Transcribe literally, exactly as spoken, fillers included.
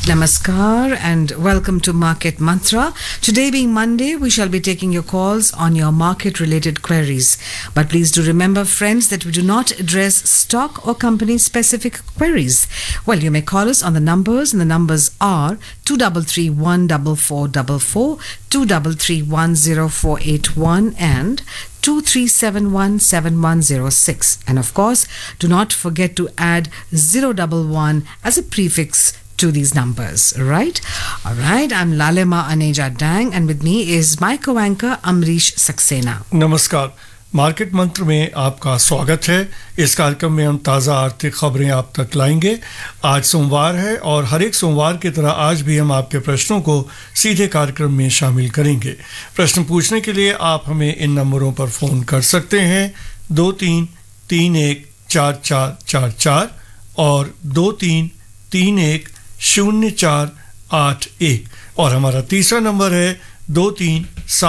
Namaskar and welcome to Market Mantra. Today being Monday, we shall be taking your calls on your market related queries. But please do remember, friends, that we do not address stock or company specific queries. Well, you may call us on the numbers, and the numbers are two three three one four four four four, two three three one zero four eight one and two three seven one seven one zero six. And of course, do not forget to add zero one one as a prefix to these numbers, right? All right, I'm Lalema Aneja Dang, and with me is my co-anchor Amrish Saxena. नमस्कार, market मंत्र में आपका स्वागत है। इस कार्यक्रम में हम ताज़ा आर्थिक खबरें आप तक लाएंगे। आज सोमवार है और हर एक सोमवार की तरह आज भी हम आपके प्रश्नों को सीधे कार्यक्रम में शामिल करेंगे। प्रश्न पूछने के लिए आप हमें इन नंबरों पर फ़ोन कर सकते हैं दो तीन तीन एक चार चार चार चार और दो तीन तीन एक शून्य चार आठ एक, और हमारा तीसरा नंबर है दो तीन सात